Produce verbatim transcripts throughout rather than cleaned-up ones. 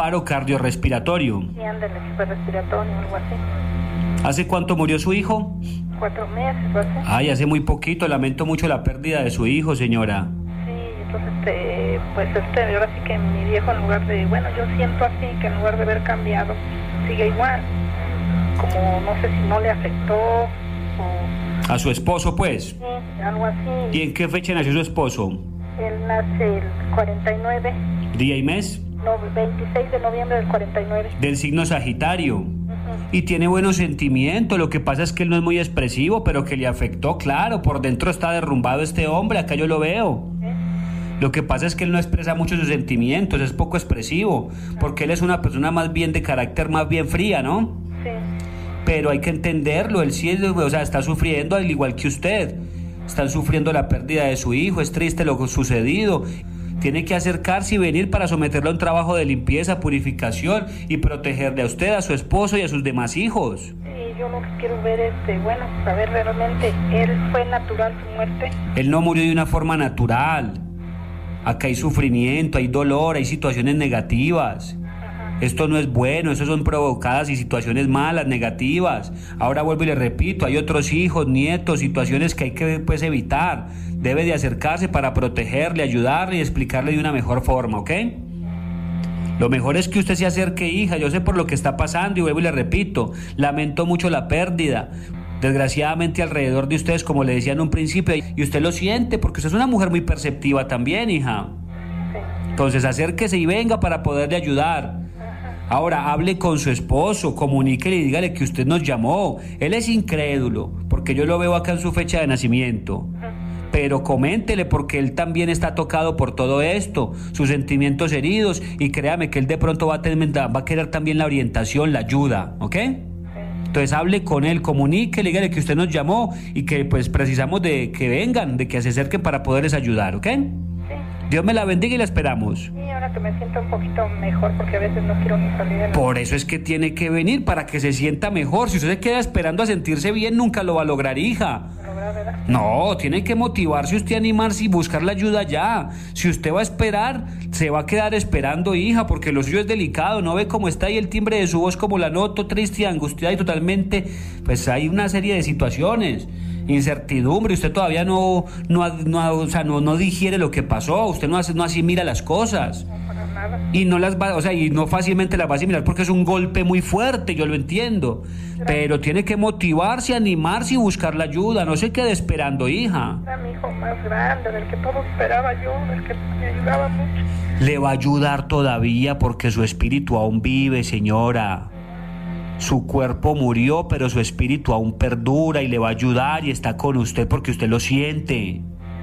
paro cardiorrespiratorio. Sí, ándale, fue respiratorio o algo así. ¿Hace cuánto murió su hijo? Cuatro meses o así. Ay, hace muy poquito. Lamento mucho la pérdida de su hijo, señora. Sí, entonces, este, pues este, ahora sí que mi viejo, en lugar de, bueno, yo siento así, que en lugar de haber cambiado, sigue igual. Como no sé si no le afectó o... ¿A su esposo, pues? Sí, algo así. ¿Y en qué fecha nació su esposo? Él nace el cuarenta y nueve. ¿Día y mes? No, veintiséis de noviembre del cuarenta y nueve. Del signo Sagitario. Uh-huh. Y tiene buenos sentimientos. Lo que pasa es que él no es muy expresivo, pero que le afectó, claro. Por dentro está derrumbado este hombre, acá yo lo veo. ¿Sí? Lo que pasa es que él no expresa mucho sus sentimientos, es poco expresivo, porque él es una persona más bien de carácter más bien fría, ¿no? Sí. Pero hay que entenderlo, él sí es, o sea, está sufriendo al igual que usted. Están sufriendo la pérdida de su hijo, es triste lo sucedido. Tiene que acercarse y venir para someterlo a un trabajo de limpieza, purificación y protegerle a usted, a su esposo y a sus demás hijos. Sí, yo lo que quiero ver es, este, bueno, saber realmente, ¿él fue natural su muerte? Él no murió de una forma natural. Acá hay sufrimiento, hay dolor, hay situaciones negativas. Esto no es bueno, eso son provocadas y situaciones malas, negativas. Ahora vuelvo y le repito, hay otros hijos, nietos, situaciones que hay que pues evitar. Debe de acercarse para protegerle, ayudarle y explicarle de una mejor forma, ¿ok? Lo mejor es que usted se acerque, hija, yo sé por lo que está pasando y vuelvo y le repito, lamento mucho la pérdida. Desgraciadamente alrededor de ustedes, como le decía en un principio, y usted lo siente porque usted es una mujer muy perceptiva también, hija. Entonces acérquese y venga para poderle ayudar. Ahora, hable con su esposo, comuníquele y dígale que usted nos llamó. Él es incrédulo, porque yo lo veo acá en su fecha de nacimiento. Pero coméntele, porque él también está tocado por todo esto, sus sentimientos heridos, y créame que él de pronto va a, tener, va a querer también la orientación, la ayuda, ¿ok? Entonces hable con él, comuníquele, dígale que usted nos llamó y que pues precisamos de que vengan, de que se acerquen para poderles ayudar, ¿ok? Dios me la bendiga y la esperamos. Sí, ahora que me siento un poquito mejor, porque a veces no quiero ni salir de la... Por eso es que tiene que venir, para que se sienta mejor. Si usted se queda esperando a sentirse bien, nunca lo va a lograr, hija. ¿Lograr, verdad? No, tiene que motivarse usted, animarse y buscar la ayuda ya. Si usted va a esperar, se va a quedar esperando, hija, porque lo suyo es delicado. ¿No ve cómo está ahí el timbre de su voz, como la noto, triste, angustiada y totalmente? Pues hay una serie de situaciones. Incertidumbre, usted todavía no, no, no, o sea, no, no digiere lo que pasó, usted no, hace, no asimila las cosas. No, para nada. Y no las va, o sea, y no fácilmente las va a asimilar porque es un golpe muy fuerte, yo lo entiendo. Pero tiene que motivarse, animarse y buscar la ayuda, no se quede esperando, hija. Era mi hijo más grande, del que todo esperaba yo, del que me ayudaba mucho. Le va a ayudar todavía porque su espíritu aún vive, señora. Su cuerpo murió, pero su espíritu aún perdura y le va a ayudar y está con usted porque usted lo siente.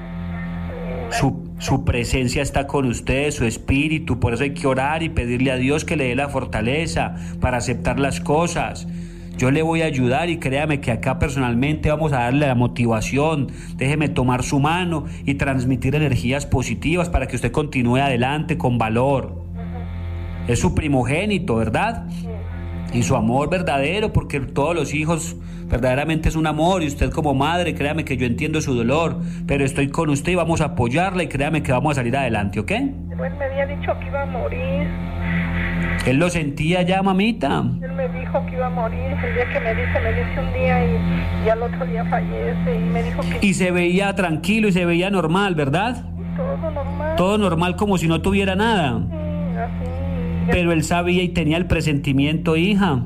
Su, su presencia está con usted, su espíritu, por eso hay que orar y pedirle a Dios que le dé la fortaleza para aceptar las cosas. Yo le voy a ayudar y créame que acá personalmente vamos a darle la motivación. Déjeme tomar su mano y transmitir energías positivas para que usted continúe adelante con valor. Es su primogénito, ¿verdad? Y su amor verdadero, porque todos los hijos verdaderamente es un amor, y usted como madre, créame que yo entiendo su dolor, pero estoy con usted y vamos a apoyarla y créame que vamos a salir adelante, ¿ok? Pero él me había dicho que iba a morir. ¿Él lo sentía ya, mamita? Él me dijo que iba a morir, el día que me dice, me dice un día y, y al otro día fallece, y me dijo que... Y se veía tranquilo y se veía normal, ¿verdad? Todo normal. Todo normal, como si no tuviera nada. Sí, así. Pero él sabía y tenía el presentimiento, hija.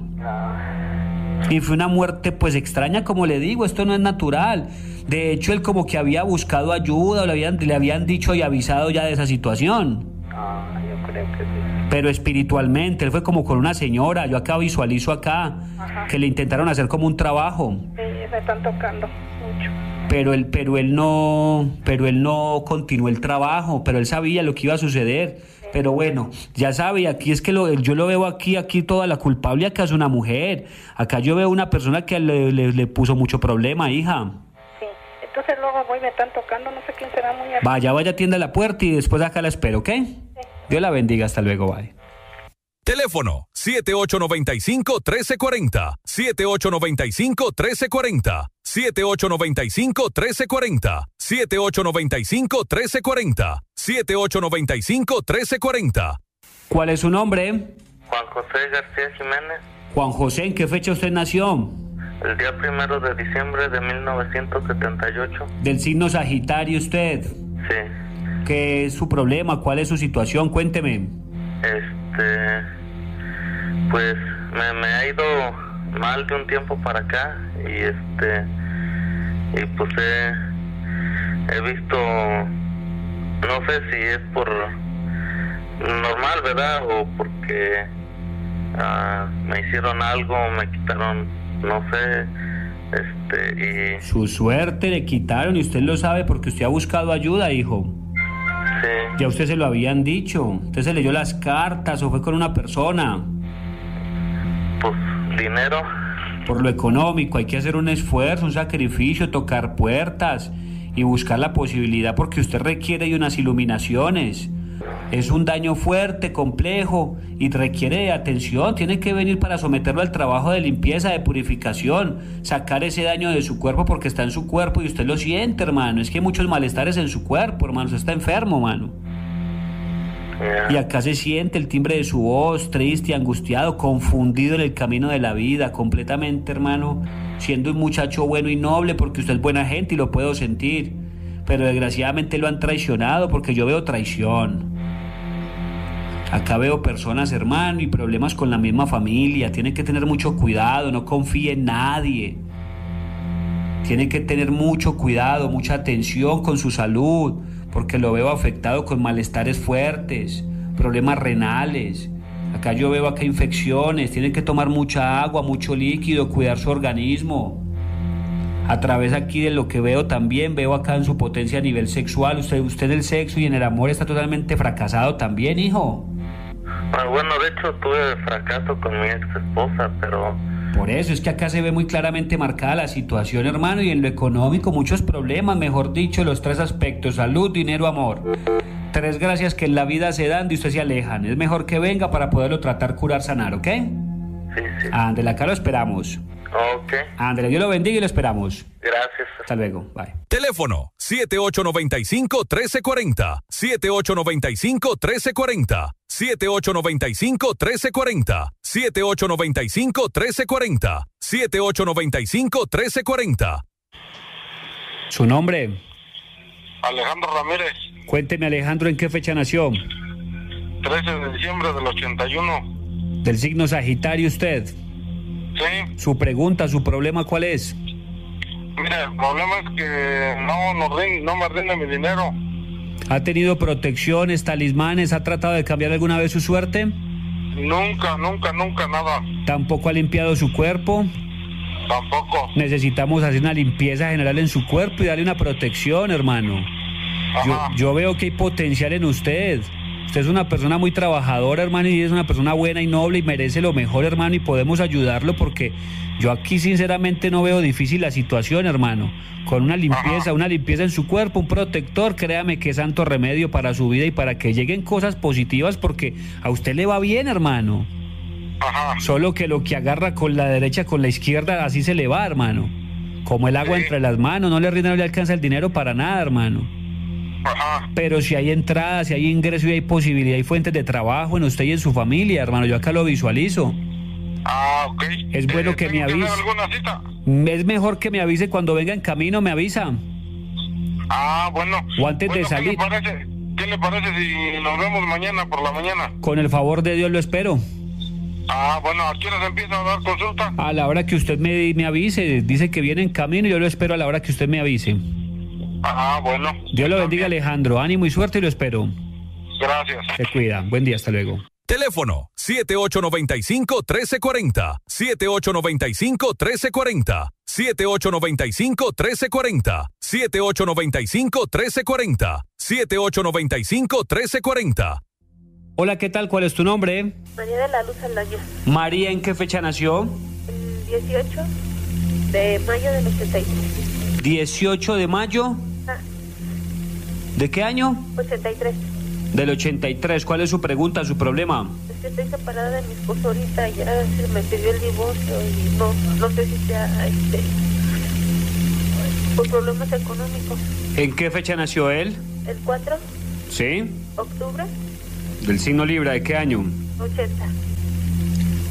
Y fue una muerte pues extraña, como le digo, esto no es natural. De hecho, él como que había buscado ayuda, o le habían, le habían dicho y avisado ya de esa situación. Ah, yo creo que sí. Pero espiritualmente, él fue como con una señora, yo acá visualizo acá, Ajá. que le intentaron hacer como un trabajo. Sí, me están tocando mucho. Pero él, pero él no, pero él no continuó el trabajo, pero él sabía lo que iba a suceder. Pero bueno, ya sabe, y aquí es que lo, yo lo veo aquí, aquí toda la culpable acá es una mujer. Acá yo veo una persona que le, le, le puso mucho problema, hija. Sí, entonces luego voy, me están tocando, no sé quién será muy... Vaya, vaya, atienda la puerta y después acá la espero, ¿ok? Sí. Dios la bendiga, hasta luego, bye. Teléfono siete ocho nueve cinco, uno tres cuatro cero, siete ocho nueve cinco, uno tres cuatro cero, siete ocho nueve cinco, uno tres cuatro cero, siete ocho nueve cinco, uno tres cuatro cero, siete ocho nueve cinco, uno tres cuatro cero. ¿Cuál es su nombre? Juan José García Jiménez. Juan José, ¿en qué fecha usted nació? El día primero de diciembre de mil novecientos setenta y ocho. ¿Del signo Sagitario usted? Sí. ¿Qué es su problema? ¿Cuál es su situación? Cuénteme. Este, pues me, me ha ido mal de un tiempo para acá y este, y pues he, he visto, no sé si es por normal, ¿verdad? O porque uh, me hicieron algo, me quitaron, no sé, este, y... Su suerte le quitaron y usted lo sabe porque usted ha buscado ayuda, hijo. Sí. Ya usted se lo habían dicho. Usted se leyó las cartas o fue con una persona. Pues dinero. Por lo económico hay que hacer un esfuerzo, un sacrificio, tocar puertas y buscar la posibilidad porque usted requiere de unas iluminaciones. Es un daño fuerte, complejo y requiere de atención. Tiene que venir para someterlo al trabajo de limpieza, de purificación, sacar ese daño de su cuerpo porque está en su cuerpo y usted lo siente, hermano. Es que hay muchos malestares en su cuerpo, hermano. Usted está enfermo, hermano. Yeah. Y acá se siente el timbre de su voz, triste, angustiado, confundido en el camino de la vida, completamente, hermano, siendo un muchacho bueno y noble porque usted es buena gente y lo puedo sentir. Pero desgraciadamente lo han traicionado porque yo veo traición. Acá veo personas, hermano, y problemas con la misma familia. Tiene que tener mucho cuidado, no confíe en nadie. Tiene que tener mucho cuidado, mucha atención con su salud, porque lo veo afectado con malestares fuertes, problemas renales. Acá yo veo acá infecciones, tiene que tomar mucha agua, mucho líquido, cuidar su organismo. A través aquí de lo que veo también, veo acá en su potencia a nivel sexual. Usted, usted en el sexo y en el amor está totalmente fracasado también, hijo. Bueno, de hecho tuve fracaso con mi ex esposa, pero... Por eso es que acá se ve muy claramente marcada la situación, hermano, y en lo económico muchos problemas, mejor dicho, los tres aspectos: salud, dinero, amor. Tres gracias que en la vida se dan y usted se alejan. Es mejor que venga para poderlo tratar, curar, sanar, ¿ok? Sí, sí. Ándele, acá lo esperamos. Ok. Ándele, Dios lo bendiga y lo esperamos. Gracias. Hasta luego, bye. Teléfono siete ocho nueve cinco, uno tres cuatro cero, siete ocho nueve cinco, uno tres cuatro cero, siete ocho nueve cinco, uno tres cuatro cero, siete ocho nueve cinco, uno tres cuatro cero, siete ocho nueve cinco, uno tres cuatro cero. ¿Su nombre? Alejandro Ramírez. Cuénteme, Alejandro, ¿en qué fecha nació? trece de diciembre del ochenta y uno. ¿Del signo Sagitario usted? Sí. Su pregunta, su problema, ¿cuál es? Mira, el problema es que no, no, rin- no me rinde mi dinero. ¿Ha tenido protecciones, talismanes? ¿Ha tratado de cambiar alguna vez su suerte? Nunca, nunca, nunca nada. ¿Tampoco ha limpiado su cuerpo? Tampoco. Necesitamos hacer una limpieza general en su cuerpo y darle una protección, hermano. Yo, Ajá. yo veo que hay potencial en usted. Usted es una persona muy trabajadora, hermano, y es una persona buena y noble y merece lo mejor, hermano, y podemos ayudarlo porque yo aquí sinceramente no veo difícil la situación, hermano. Con una limpieza, Ajá. una limpieza en su cuerpo, un protector, créame que es santo remedio para su vida y para que lleguen cosas positivas porque a usted le va bien, hermano. Ajá. Solo que lo que agarra con la derecha, con la izquierda, así se le va, hermano. Como el agua Sí. entre las manos, no le rinde, no le alcanza el dinero para nada, hermano. Ajá. Pero si hay entradas, si hay ingreso y hay posibilidad y fuentes de trabajo en usted y en su familia, hermano, yo acá lo visualizo. Ah, ok. Es bueno que me ¿tengo avise. hacer alguna cita? Es mejor que me avise cuando venga en camino, me avisa. Ah, bueno. O antes de Bueno, salir. ¿qué le parece? ¿Qué le parece si nos vemos mañana por la mañana? Con el favor de Dios lo espero. Ah, bueno, ¿a qué hora se empieza a dar consulta? A la hora que usted me, me avise, dice que viene en camino y yo lo espero a la hora que usted me avise. Ah, bueno. Dios lo Está bendiga, bien. Alejandro. Ánimo y suerte y lo espero. Gracias. Se cuida. Buen día, hasta luego. Teléfono siete ocho nueve cinco, uno tres cuatro cero, siete ocho nueve cinco, uno tres cuatro cero, siete ocho nueve cinco, uno tres cuatro cero, siete ocho nueve cinco, uno tres cuatro cero, siete ocho nueve cinco, uno tres cuatro cero. Hola, ¿qué tal? ¿Cuál es tu nombre? María de la Luz Aldaña, María, ¿en qué fecha nació? el dieciocho de mayo del ochenta y tres. dieciocho de mayo. Ah, ¿De qué año? ochenta y tres. Del ochenta y tres. ¿Cuál es su pregunta, su problema? Es que estoy separada de mi esposo ahorita, ya se me pidió el divorcio y no, no sé si sea este, por problemas económicos. ¿En qué fecha nació él? El cuatro ¿Sí? de octubre, Del signo Libra, ¿de qué año? ochenta.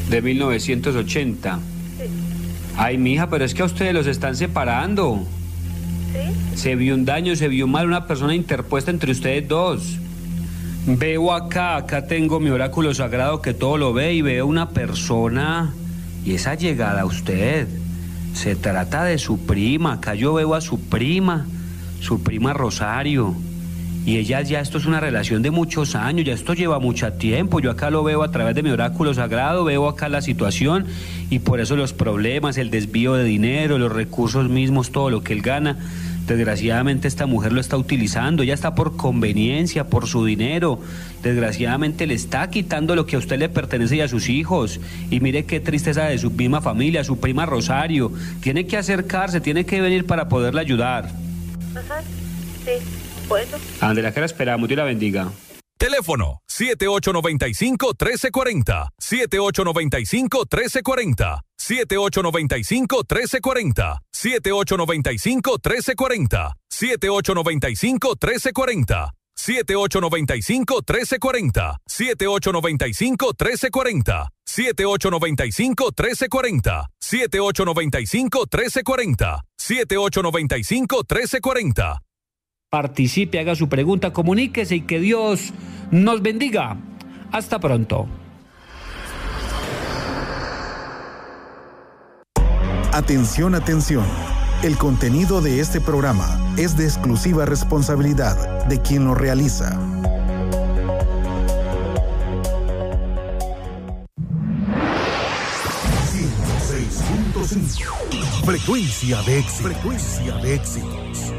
De mil novecientos ochenta. Sí. Ay, mija, pero es que a ustedes los están separando. ¿Sí? Se vio un daño, se vio mal, una persona interpuesta entre ustedes dos. Veo acá, acá tengo mi oráculo sagrado que todo lo ve y veo una persona y esa llegada a usted se trata de su prima. Acá yo veo a su prima, su prima Rosario, y ella ya, esto es una relación de muchos años, ya esto lleva mucho tiempo. Yo acá lo veo a través de mi oráculo sagrado, veo acá la situación y por eso los problemas, el desvío de dinero, los recursos mismos, todo lo que él gana. Desgraciadamente esta mujer lo está utilizando, ella está por conveniencia, por su dinero. Desgraciadamente le está quitando lo que a usted le pertenece y a sus hijos. Y mire qué tristeza de su misma familia, su prima Rosario. Tiene que acercarse, tiene que venir para poderla ayudar. Ajá, sí, bueno. Andela, que la esperamos, Dios la bendiga. Teléfono siete ocho nueve cinco, uno tres cuatro cero, siete ocho nueve cinco, uno tres cuatro cero, siete ocho nueve cinco, uno tres cuatro cero, siete ocho nueve cinco, uno tres cuatro cero, siete ocho nueve cinco, uno tres cuatro cero, siete ocho nueve cinco, uno tres cuatro cero, siete ocho nueve cinco, uno tres cuatro cero, siete ocho nueve cinco, uno tres cuatro cero, siete ocho nueve cinco, uno tres cuatro cero, siete ocho nueve cinco, uno tres cuatro cero. Participe, haga su pregunta, comuníquese y que Dios nos bendiga. Hasta pronto. Atención, atención. El contenido de este programa es de exclusiva responsabilidad de quien lo realiza. ciento seis punto cinco. Frecuencia de éxito. Frecuencia de éxitos.